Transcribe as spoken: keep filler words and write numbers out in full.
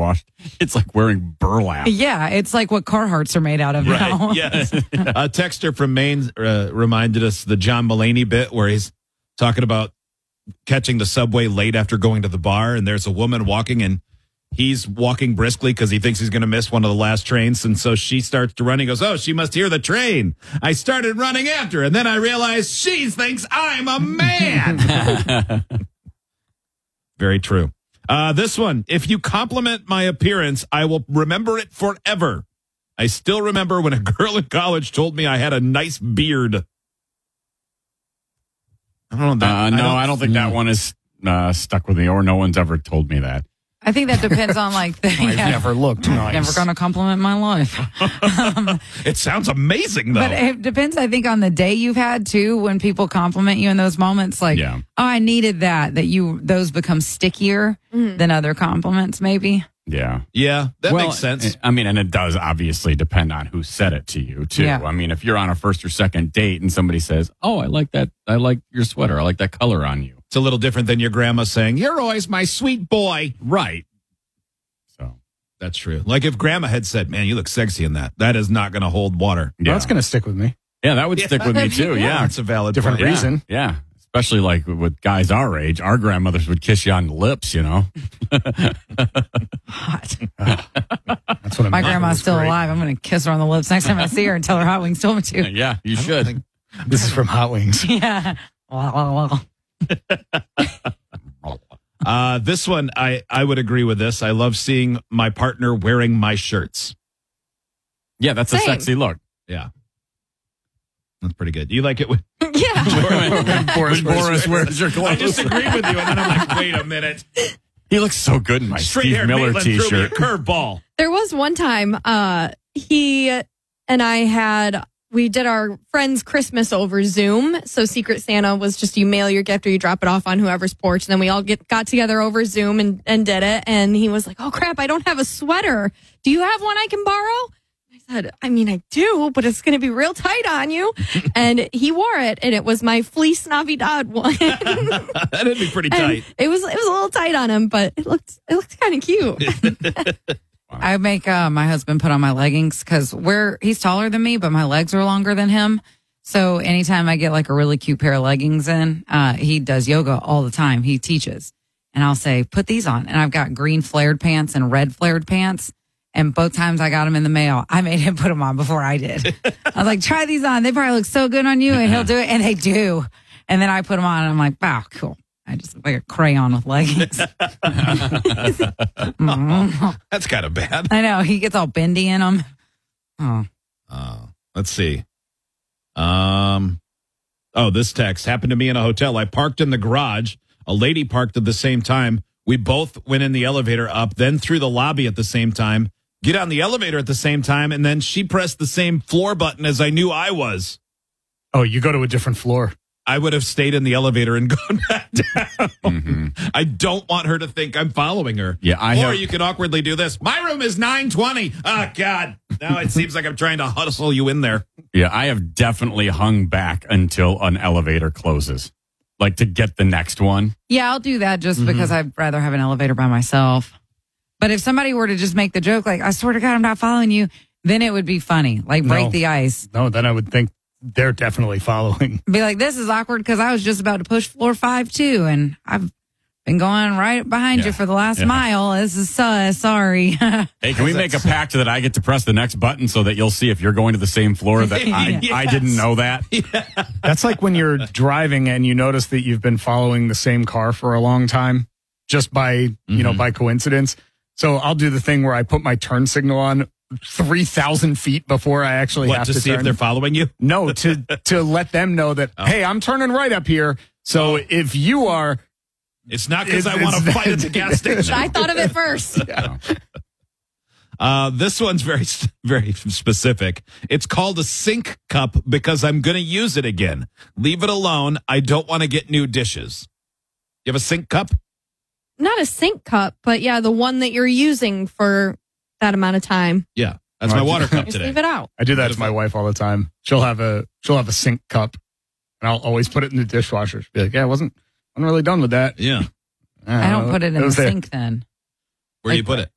washed. It's like wearing burlap. Yeah, it's like what Carhartts are made out of Right. now. Yes. A texter from Maine uh, reminded us the John Mulaney bit where he's talking about catching the subway late after going to the bar, and there's a woman walking, and he's walking briskly because he thinks he's going to miss one of the last trains, and so she starts to run. He goes, oh, she must hear the train. I started running after, and then I realized she thinks I'm a man. Very true. Uh, this one, if you compliment my appearance, I will remember it forever. I still remember when a girl in college told me I had a nice beard. I don't know. That, Uh, no, I don't, I don't think that one is uh, stuck with me, or no one's ever told me that. I think that depends on like the. I've yeah, never looked nice. Never going to compliment my life. um, It sounds amazing, though. But it depends, I think, on the day you've had too. When people compliment you in those moments, like, Yeah. oh, I needed that. That you those become stickier than other compliments, maybe. Yeah. Yeah, that Well, makes sense. I mean, and it does obviously depend on who said it to you, too. Yeah. I mean, if you're on a first or second date and somebody says, oh, I like that. I like your sweater. I like that color on you. It's a little different than your grandma saying, you're always my sweet boy. Right. So, That's true. Like if grandma had said, man, you look sexy in that, that is not going to hold water. yeah. That's going to stick with me. yeah, that would stick with me, too. Yeah. That's a valid Different point. Yeah. reason. Yeah. Especially like with guys our age, our grandmothers would kiss you on the lips, you know? Hot. That's what I'm My grandma's still great. alive. I'm going to kiss her on the lips next time I see her and tell her Hot Wings told me to. Yeah, you should. This is from Hot Wings. Yeah. Uh, this one, I, I would agree with this. I love seeing my partner wearing my shirts. Yeah, that's a Same. sexy look. Yeah. That's pretty good. You like it when Yeah. Boris, Boris wears your clothes. I disagree with you, and then I'm like, wait a minute. He looks so good in my Straight Steve hair Miller Maitland threw me a t-shirt. curveball. There was one time uh, he and I had, we did our friend's Christmas over Zoom. So Secret Santa was just you mail your gift or you drop it off on whoever's porch. And then we all get got together over Zoom and, and did it. And he was like, oh, crap, I don't have a sweater. Do you have one I can borrow? I said, I mean, I do, but it's going to be real tight on you. And he wore it, and it was my fleece Navidad one. That'd be pretty And tight. it was it was a little tight on him, but it looked it looked kind of cute. I make uh, my husband put on my leggings because we're he's taller than me, but my legs are longer than him. So anytime I get like a really cute pair of leggings in, uh, he does yoga all the time. He teaches, and I'll say, put these on. And I've got green flared pants and red flared pants. And both times I got them in the mail, I made him put them on before I did. I was like, try these on. They probably look so good on you. And he'll do it. And they do. And then I put them on and I'm like, wow, cool. I just look like a crayon with leggings. Mm. That's kind of bad. I know. He gets all bendy in them. Oh. Uh, let's see. Um, oh, this text happened to me in a hotel. I parked in the garage. A lady parked at the same time. We both went in the elevator up, then through the lobby at the same time, get on the elevator at the same time, and then she pressed the same floor button as I knew I was. Oh, you go to a different floor. I would have stayed in the elevator and gone back down. Mm-hmm. I don't want her to think I'm following her. Yeah, I or have- you can awkwardly do this. My room is nine twenty. Oh, God. Now it seems like I'm trying to hustle you in there. Yeah, I have definitely hung back until an elevator closes, like to get the next one. Yeah, I'll do that just because I'd rather have an elevator by myself. But if somebody were to just make the joke, like, I swear to God, I'm not following you, then it would be funny. Like, break No. the ice. No, then I would think they're definitely following. Be like, this is awkward because I was just about to push floor five, too. And I've been going right behind Yeah. you for the last Yeah. mile. This is sus. Sorry. Hey, can we make a pact that I get to press the next button so that you'll see if you're going to the same floor that I, Yes. I didn't know that? That's like when you're driving and you notice that you've been following the same car for a long time just by, you know, by coincidence. So I'll do the thing where I put my turn signal on three thousand feet before I actually What, have to to see turn. if they're following you? No, to to let them know that, hey, I'm turning right up here. So if you are, It's not because I It's- want to it's- fight at the gas station. I thought of it first. Uh, this one's very, very specific. It's called a sink cup because I'm going to use it again. Leave it alone. I don't want to get new dishes. You have a sink cup? Not a sink cup, but yeah, the one that you're using for that amount of time. Yeah. That's my water cup Just today. leave it out. I do that to my wife all the time. She'll have a she'll have a sink cup, and I'll always put it in the dishwasher. She'll be like, yeah, I wasn't, I'm really done with that. Yeah. I don't put it in the was there. sink then. Where do you put it?